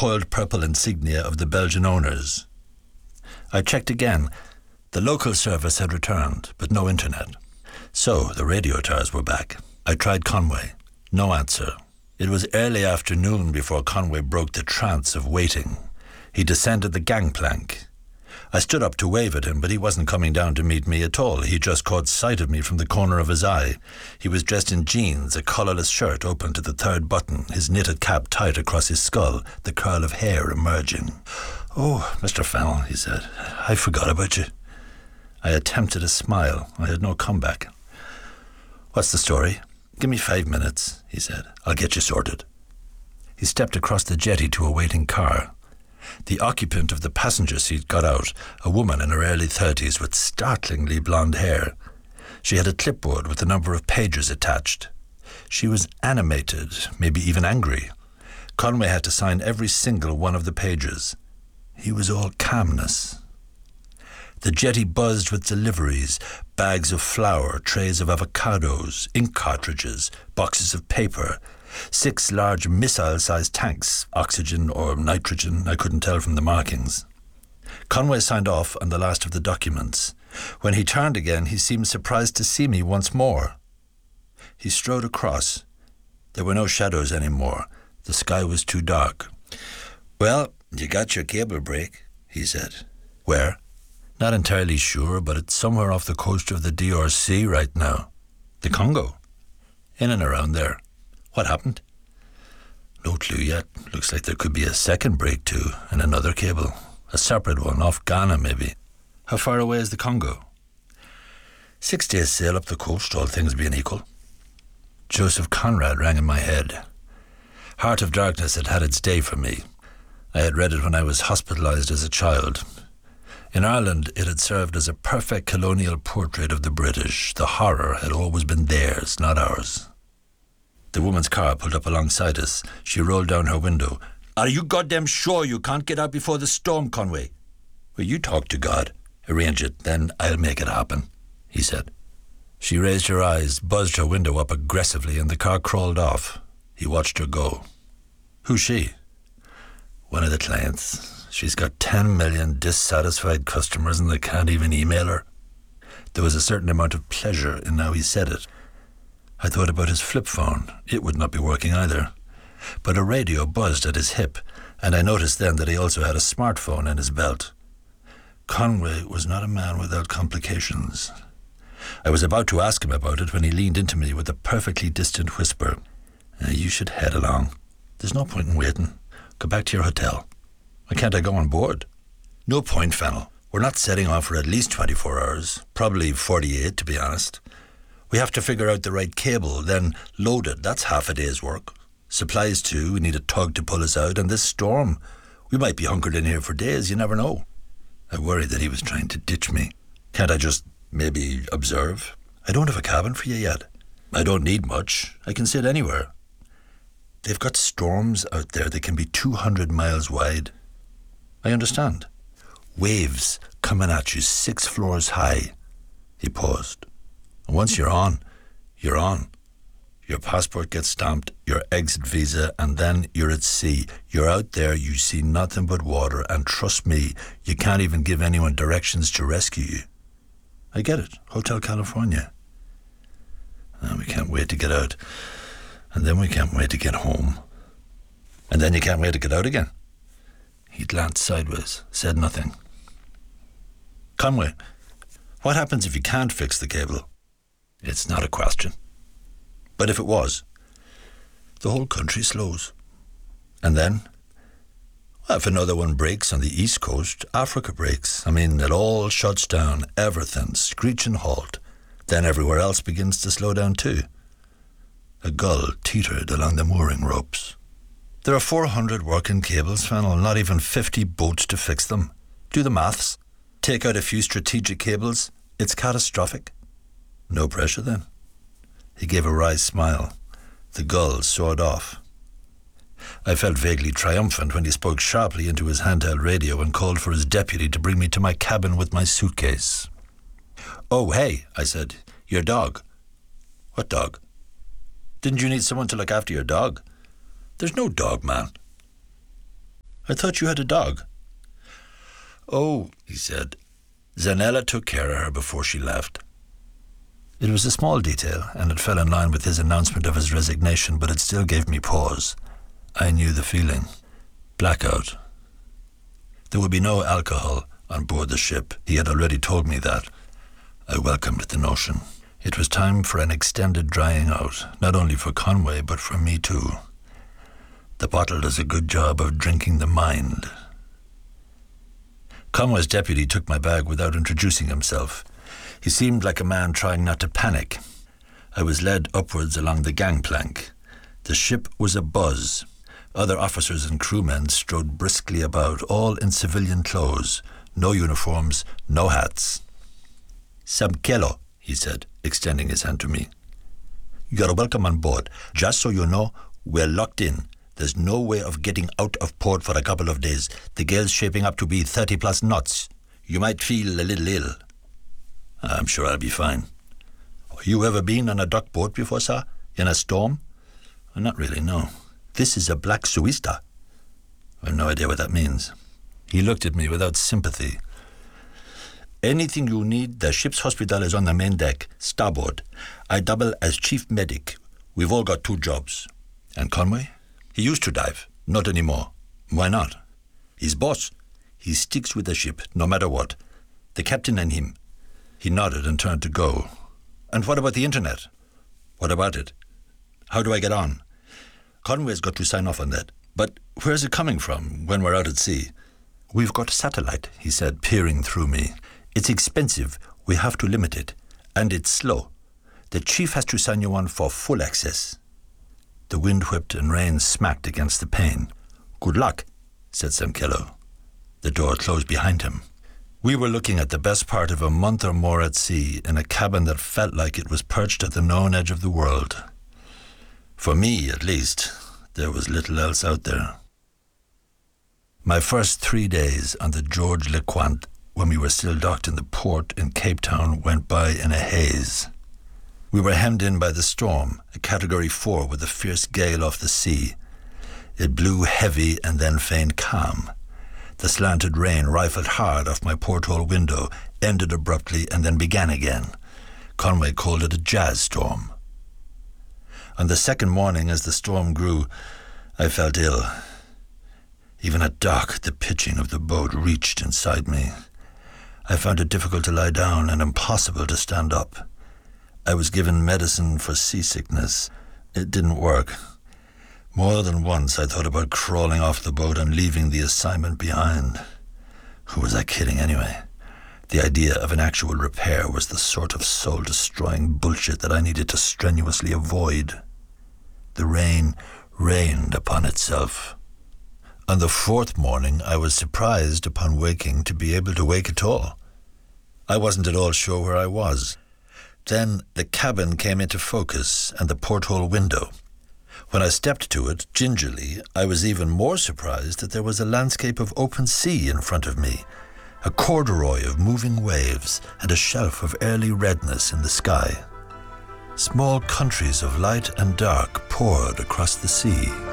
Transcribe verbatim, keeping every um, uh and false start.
coiled purple insignia of the Belgian owners. I checked again. The local service had returned, but no internet. So the radio towers were back. I tried Conway. No answer. It was early afternoon before Conway broke the trance of waiting. He descended the gangplank. I stood up to wave at him, but he wasn't coming down to meet me at all. He just caught sight of me from the corner of his eye. He was dressed in jeans, a collarless shirt open to the third button, his knitted cap tight across his skull, the curl of hair emerging. "Oh, Mister Fennell," he said, "I forgot about you." I attempted a smile. I had no comeback. "What's the story?" "Give me five minutes," he said. "I'll get you sorted." He stepped across the jetty to a waiting car. The occupant of the passenger seat got out, a woman in her early thirties with startlingly blonde hair. She had a clipboard with a number of pages attached. She was animated, maybe even angry. Conway had to sign every single one of the pages. He was all calmness. The jetty buzzed with deliveries, bags of flour, trays of avocados, ink cartridges, boxes of paper, six large missile-sized tanks, oxygen or nitrogen, I couldn't tell from the markings. Conway signed off on the last of the documents. When he turned again, he seemed surprised to see me once more. He strode across. There were no shadows anymore. The sky was too dark. "Well, you got your cable break," he said. "Where?" "Not entirely sure, but it's somewhere off the coast of the D R C right now." "The Congo?" "In and around there." "What happened?" "No clue yet. Looks like there could be a second break too, and another cable. A separate one, off Ghana maybe." "How far away is the Congo?" Six days' sail up the coast, all things being equal." Joseph Conrad rang in my head. Heart of Darkness had had its day for me. I had read it when I was hospitalized as a child. In Ireland, it had served as a perfect colonial portrait of the British. The horror had always been theirs, not ours. The woman's car pulled up alongside us. She rolled down her window. "Are you goddamn sure you can't get out before the storm, Conway?" "Well, you talk to God. Arrange it, then I'll make it happen," he said. She raised her eyes, buzzed her window up aggressively, and the car crawled off. He watched her go. "Who's she?" "One of the clients. She's got ten million dissatisfied customers and they can't even email her." There was a certain amount of pleasure in how he said it. I thought about his flip phone. It would not be working either. But a radio buzzed at his hip, and I noticed then that he also had a smartphone in his belt. Conway was not a man without complications. I was about to ask him about it when he leaned into me with a perfectly distant whisper. "You should head along. There's no point in waiting. Go back to your hotel." "Why can't I go on board?" "No point, Fennell. We're not setting off for at least twenty-four hours. Probably forty-eight, to be honest. We have to figure out the right cable, then load it. That's half a day's work. Supplies too. We need a tug to pull us out. And this storm. We might be hunkered in here for days. You never know." I worried that he was trying to ditch me. "Can't I just maybe observe?" "I don't have a cabin for you yet." "I don't need much. I can sit anywhere." "They've got storms out there that can be two hundred miles wide." "I understand." "Waves coming at you six floors high." He paused. "And once you're on, you're on. Your passport gets stamped, your exit visa, and then you're at sea. You're out there, you see nothing but water, and trust me, you can't even give anyone directions to rescue you." "I get it. Hotel California." "And we can't wait to get out. And then we can't wait to get home. And then you can't wait to get out again." He glanced sideways, said nothing. "Conway, what happens if you can't fix the cable?" "It's not a question." "But if it was?" "The whole country slows." "And then?" "Well, if another one breaks on the East Coast, Africa breaks. I mean, it all shuts down, everything, screech and halt. Then everywhere else begins to slow down too." A gull teetered along the mooring ropes. "There are four hundred working cables, Fennell, not even fifty boats to fix them. Do the maths. Take out a few strategic cables. It's catastrophic." "No pressure, then." He gave a wry smile. The gull soared off. I felt vaguely triumphant when he spoke sharply into his handheld radio and called for his deputy to bring me to my cabin with my suitcase. "Oh, hey," I said, "your dog." "What dog?" "Didn't you need someone to look after your dog?" "There's no dog, man." I thought you had a dog." "Oh," he said, "Zanella took care of her before she left." It was a small detail, and it fell in line with his announcement of his resignation, but it still gave me pause. I knew the feeling. Blackout. There would be no alcohol on board the ship. He had already told me that. I welcomed the notion. It was time for an extended drying out, not only for Conway, but for me too. The bottle does a good job of drinking the mind. Conway's deputy took my bag without introducing himself. He seemed like a man trying not to panic. I was led upwards along the gangplank. The ship was abuzz. Other officers and crewmen strode briskly about, all in civilian clothes. No uniforms, no hats. "Samkelo," he said, extending his hand to me. "You're welcome on board. Just so you know, we're locked in. There's no way of getting out of port for a couple of days. The gale's shaping up to be thirty plus knots. You might feel a little ill." "I'm sure I'll be fine." "You ever been on a duck boat before, sir? In a storm?" "Not really, no." "This is a black suista." "I have no idea what that means." He looked at me without sympathy. "Anything you need, the ship's hospital is on the main deck, starboard. I double as chief medic. We've all got two jobs." "And Conway?" "He used to dive. Not anymore." "Why not?" "He's boss. He sticks with the ship, no matter what. The captain and him." He nodded and turned to go. "And what about the internet?" "What about it?" "How do I get on?" "Conway's got to sign off on that." "But where's it coming from when we're out at sea?" "We've got satellite," he said, peering through me. "It's expensive. We have to limit it. And it's slow. The chief has to sign you on for full access." The wind whipped and rain smacked against the pane. "Good luck," said Samkelo. The door closed behind him. We were looking at the best part of a month or more at sea in a cabin that felt like it was perched at the known edge of the world. For me, at least, there was little else out there. My first three days on the George LeCointe, when we were still docked in the port in Cape Town, went by in a haze. We were hemmed in by the storm, a Category four with a fierce gale off the sea. It blew heavy and then feigned calm. The slanted rain rifled hard off my porthole window, ended abruptly, and then began again. Conway called it a jazz storm. On the second morning, as the storm grew, I felt ill. Even at dock, the pitching of the boat reached inside me. I found it difficult to lie down and impossible to stand up. I was given medicine for seasickness. It didn't work. More than once I thought about crawling off the boat and leaving the assignment behind. Who was I kidding anyway? The idea of an actual repair was the sort of soul-destroying bullshit that I needed to strenuously avoid. The rain rained upon itself. On the fourth morning, I was surprised upon waking to be able to wake at all. I wasn't at all sure where I was. Then the cabin came into focus and the porthole window. When I stepped to it, gingerly, I was even more surprised that there was a landscape of open sea in front of me, a corduroy of moving waves and a shelf of early redness in the sky. Small countries of light and dark poured across the sea.